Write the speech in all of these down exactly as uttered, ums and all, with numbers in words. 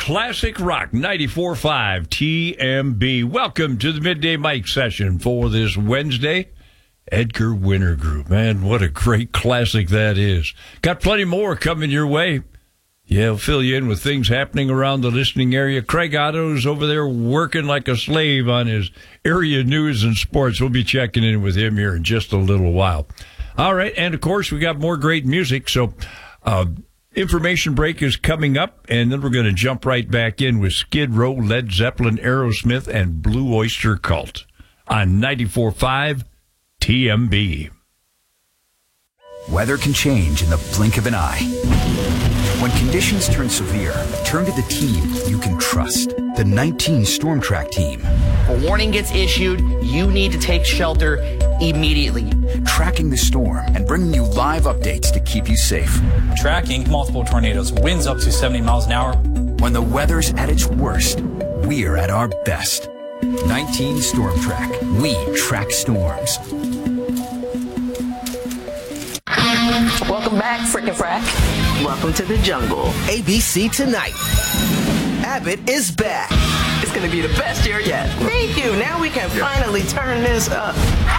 Classic Rock ninety-four point five T M B. Welcome to the Midday Mike session for this Wednesday. Edgar Winter Group. Man, what a great classic that is. Got plenty more coming your way. Yeah, we'll fill you in with things happening around the listening area. Craig Otto's over there working like a slave on his area news and sports. We'll be checking in with him here in just a little while. All right, and of course, we got more great music. So, uh, information break is coming up, and then we're going to jump right back in with Skid Row, Led Zeppelin, Aerosmith, and Blue Oyster Cult on ninety-four point five T M B. Weather can change in the blink of an eye. When conditions turn severe, turn to the team you can trust. The nineteen Storm Track team. A warning gets issued, you need to take shelter immediately. Tracking the storm and bringing you live updates to keep you safe. Tracking multiple tornadoes, winds up to seventy miles an hour. When the weather's at its worst, we're at our best. nineteen Storm Track. We track storms. Welcome back, Frickin' Frack. Welcome to the jungle. A B C tonight. Abbott is back. It's gonna be the best year yet. Thank you. Now we can finally turn this up.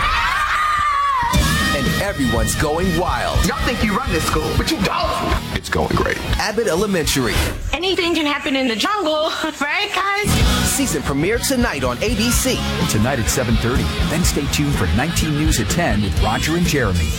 And everyone's going wild. Y'all think you run this school, but you don't. It's going great. Abbott Elementary. Anything can happen in the jungle, right, guys? Season premiere tonight on A B C. Tonight at seven thirty. Then stay tuned for nineteen News at ten with Roger and Jeremy.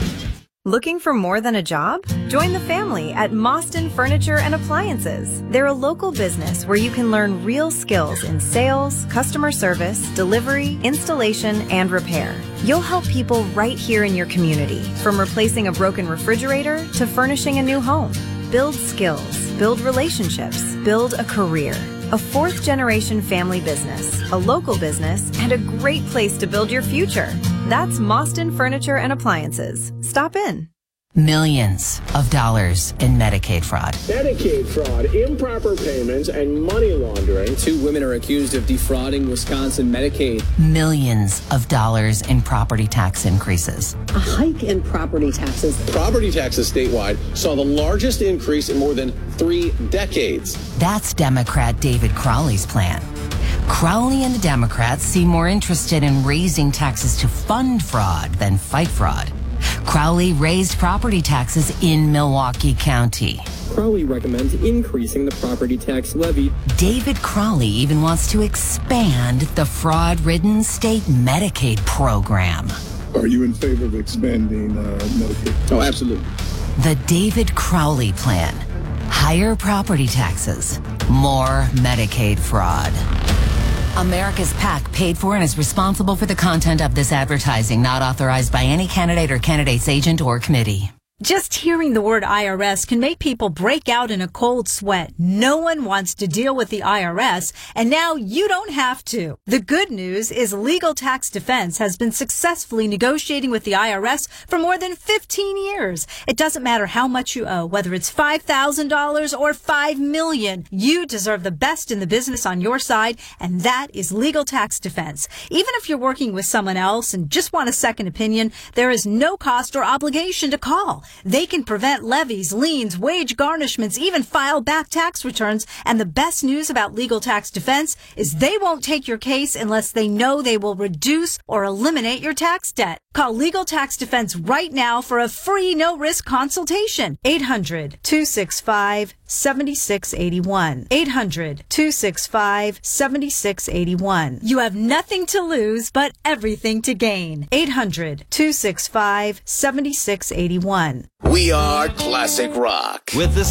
Looking for more than a job? Join the family at Mostyn Furniture and Appliances. They're a local business where you can learn real skills in sales, customer service, delivery, installation, and repair. You'll help people right here in your community, from replacing a broken refrigerator to furnishing a new home. Build skills, build relationships, build a career. A fourth-generation family business, a local business, and a great place to build your future. That's Mostyn Furniture and Appliances. Stop in. Millions of dollars in Medicaid fraud. Medicaid fraud, improper payments, and money laundering. Two women are accused of defrauding Wisconsin Medicaid. Millions of dollars in property tax increases. A hike in property taxes. Property taxes statewide saw the largest increase in more than three decades. That's Democrat David Crowley's plan. Crowley and the Democrats seem more interested in raising taxes to fund fraud than fight fraud. Crowley raised property taxes in Milwaukee County. Crowley recommends increasing the property tax levy. David Crowley even wants to expand the fraud-ridden state Medicaid program. Are you in favor of expanding uh, Medicaid? Oh, absolutely. The David Crowley plan. Higher property taxes, more Medicaid fraud. America's PAC paid for and is responsible for the content of this advertising, not authorized by any candidate or candidate's agent or committee. Just hearing the word I R S can make people break out in a cold sweat. No one wants to deal with the I R S, and now you don't have to. The good news is Legal Tax Defense has been successfully negotiating with the I R S for more than fifteen years. It doesn't matter how much you owe, whether it's five thousand dollars or five million dollars. You deserve the best in the business on your side, and that is Legal Tax Defense. Even if you're working with someone else and just want a second opinion, there is no cost or obligation to call. They can prevent levies, liens, wage garnishments, even file back tax returns. And the best news about Legal Tax Defense is they won't take your case unless they know they will reduce or eliminate your tax debt. Call Legal Tax Defense right now for a free no-risk consultation. eight hundred, two six five, seven six eight one. eight hundred, two six five, seven six eight one. You have nothing to lose but everything to gain. eight hundred, two six five, seven six eight one. We are Classic Rock. With the